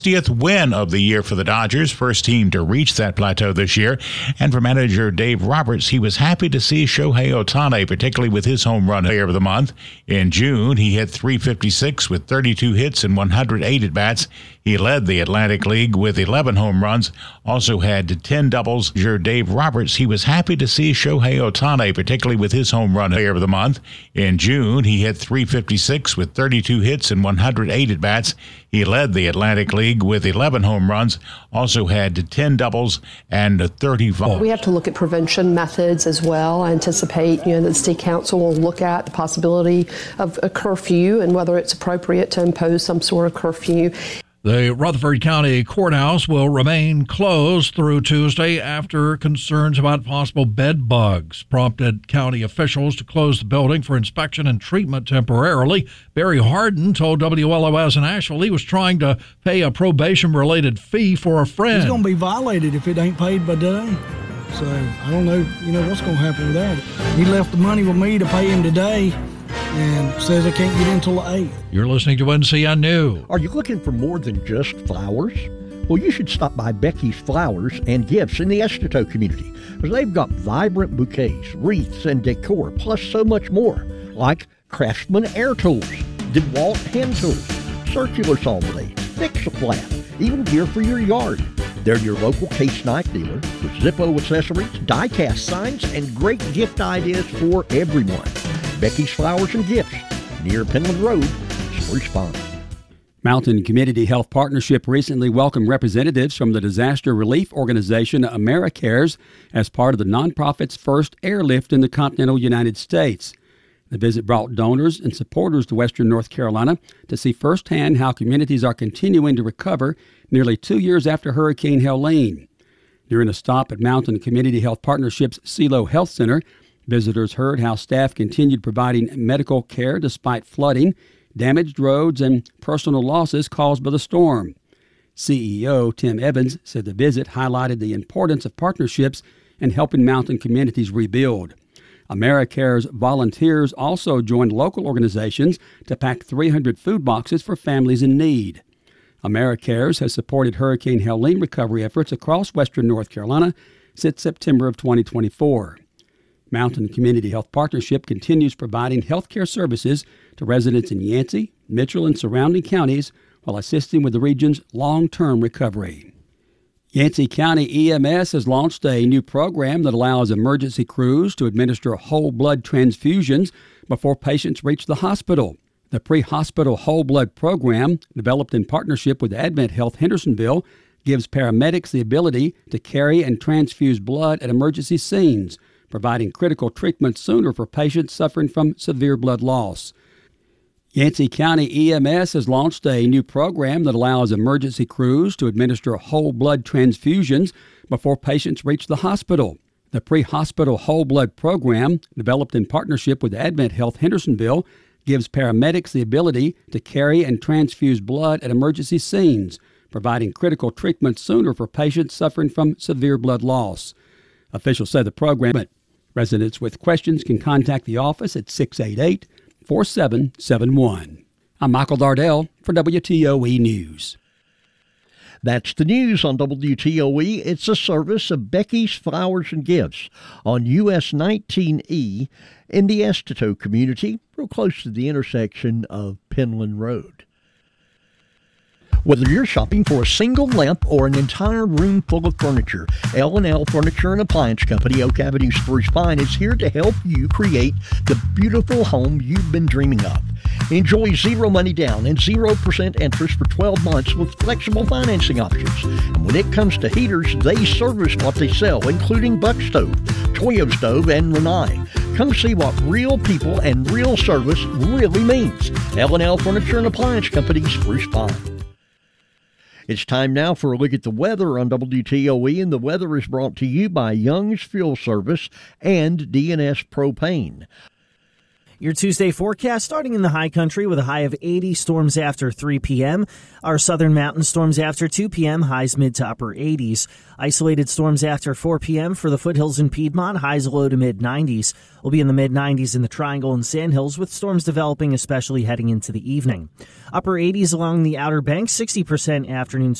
60th win of the year for the Dodgers, first team to reach that plateau this year. And for manager Dave Roberts, he was happy to see Shohei Ohtani, particularly with his home run player of the month. In June, he hit .356 with 32 hits and 108 at-bats. He led the Atlantic League with 11 home runs, also had 10 doubles. Manager Dave Roberts, he was happy to see Shohei Ohtani, particularly with his home run player of the month. In June, he hit .356 with 32 hits and 108 at-bats. He led the Atlantic League with 11 home runs, also had 10 doubles and 35. We have to look at prevention methods as well. I anticipate, that the State Council will look at the possibility of a curfew and whether it's appropriate to impose some sort of curfew. The Rutherford County Courthouse will remain closed through Tuesday after concerns about possible bed bugs prompted county officials to close the building for inspection and treatment temporarily. Barry Harden told WLOS in Asheville he was trying to pay a probation-related fee for a friend. He's going to be violated if it ain't paid by today. So I don't know, what's going to happen with that. He left the money with me to pay him today and says I can't get in until the 8th. You're listening to NCN News. Are you looking for more than just flowers? Well, you should stop by Becky's Flowers and Gifts in the Estito community, because they've got vibrant bouquets, wreaths, and decor, plus so much more, like Craftsman air tools, DeWalt hand tools, circular saw blades, fix-a-flat, even gear for your yard. They're your local case knife dealer with Zippo accessories, die-cast signs, and great gift ideas for everyone. Becky's Flowers and Gifts, near Penland Road, Spruce Pine. Mountain Community Health Partnership recently welcomed representatives from the disaster relief organization AmeriCares as part of the nonprofit's first airlift in the continental United States. The visit brought donors and supporters to Western North Carolina to see firsthand how communities are continuing to recover nearly 2 years after Hurricane Helene. During a stop at Mountain Community Health Partnership's Silo Health Center, visitors heard how staff continued providing medical care despite flooding, damaged roads, and personal losses caused by the storm. CEO Tim Evans said the visit highlighted the importance of partnerships in helping mountain communities rebuild. AmeriCares volunteers also joined local organizations to pack 300 food boxes for families in need. AmeriCares has supported Hurricane Helene recovery efforts across Western North Carolina since September of 2024. Mountain Community Health Partnership continues providing health care services to residents in Yancey, Mitchell, and surrounding counties while assisting with the region's long-term recovery. Yancey County EMS has launched a new program that allows emergency crews to administer whole blood transfusions before patients reach the hospital. The pre-hospital whole blood program, developed in partnership with Advent Health Hendersonville, gives paramedics the ability to carry and transfuse blood at emergency scenes, providing critical treatment sooner for patients suffering from severe blood loss. Yancey County EMS has launched a new program that allows emergency crews to administer whole blood transfusions before patients reach the hospital. The pre-hospital whole blood program, developed in partnership with Advent Health Hendersonville, gives paramedics the ability to carry and transfuse blood at emergency scenes, providing critical treatment sooner for patients suffering from severe blood loss. Officials say the program. Residents with questions can contact the office at 688-4771. I'm Michael Dardell for WTOE News. That's the news on WTOE. It's a service of Becky's Flowers and Gifts on US 19E in the Estito community, real close to the intersection of Penland Road. Whether you're shopping for a single lamp or an entire room full of furniture, L&L Furniture and Appliance Company, Oak Avenue, Spruce Pine, is here to help you create the beautiful home you've been dreaming of. Enjoy zero money down and 0% interest for 12 months with flexible financing options. And when it comes to heaters, they service what they sell, including Buck Stove, Toyo Stove, and Rinnai. Come see what real people and real service really means. L&L Furniture and Appliance Company, Spruce Pine. It's time now for a look at the weather on WTOE, and the weather is brought to you by Young's Fuel Service and DNS Propane. Your Tuesday forecast starting in the high country with a high of 80, storms after 3 p.m. Our southern mountain storms after 2 p.m., highs mid to upper 80s. Isolated storms after 4 p.m. for the foothills in Piedmont, highs low to mid 90s. We'll be in the mid 90s in the Triangle and Sandhills with storms developing, especially heading into the evening. Upper 80s along the Outer Banks, 60% afternoon